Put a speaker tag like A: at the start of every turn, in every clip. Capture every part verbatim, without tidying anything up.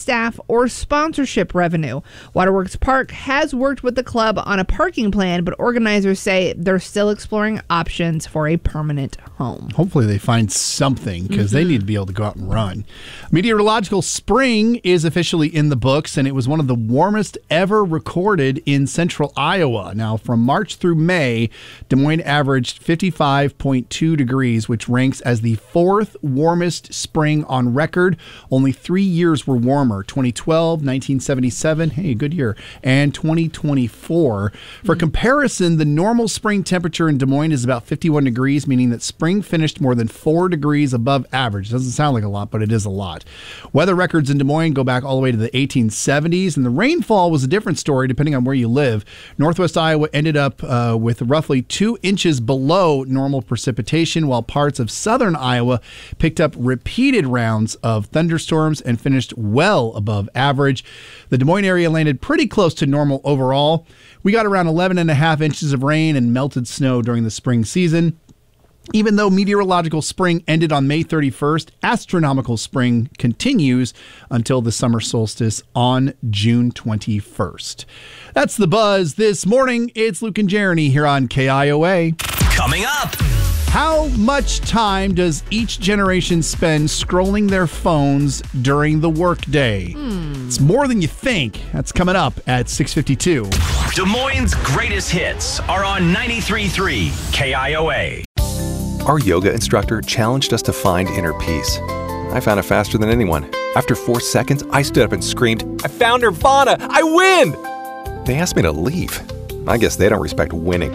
A: staff, or sponsorship revenue. Waterworks Park has worked with the club on a parking plan, but organizers say they're still exploring options for a permanent home.
B: Hopefully they find something, because mm-hmm. they need to be able to go out and run. Meteorological spring is officially in the books, and it was one of the warmest ever recorded in central Iowa. Now, from March through May, Des Moines averaged fifty-five point two degrees, which ranks as the fourth warmest spring on record. Only three years were warmer: twenty twelve, nineteen seventy-seven, hey, good year, and twenty twenty-four. For comparison, the normal spring temperature in Des Moines is about fifty-one degrees, meaning that spring finished more than four degrees above average. Doesn't sound like a lot, but it is a lot. Weather records in Des Moines go back all the way to the eighteen seventies, and the rainfall was a different story depending on where you live. Northwest Iowa ended up uh, with roughly two inches below normal precipitation, while parts of southern Iowa picked up repeated rounds of thunderstorms and finished well above average. The Des Moines area landed pretty close to normal overall. We got around eleven and a half inches of rain and melted snow during the spring season. Even though meteorological spring ended on May thirty-first, astronomical spring continues until the summer solstice on June twenty-first. That's the buzz this morning. It's Luke and Jeremy here on K I O A.
C: Coming up.
B: How much time does each generation spend scrolling their phones during the workday? Mm. It's more than you think. That's coming up at six fifty-two.
C: Des Moines' greatest hits are on ninety-three point three K I O A.
D: Our yoga instructor challenged us to find inner peace. I found it faster than anyone. After four seconds, I stood up and screamed, "I found Nirvana! I win!" They asked me to leave. I guess they don't respect winning.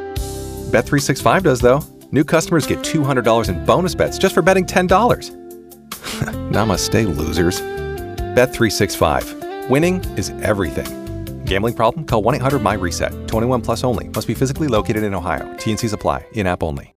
D: Bet three sixty-five does, though. New customers get two hundred dollars in bonus bets just for betting ten dollars. Namaste, losers. Bet three sixty-five. Winning is everything. Gambling problem? Call one eight hundred M Y RESET. twenty-one plus only. Must be physically located in Ohio. T and Cs apply. In-app only.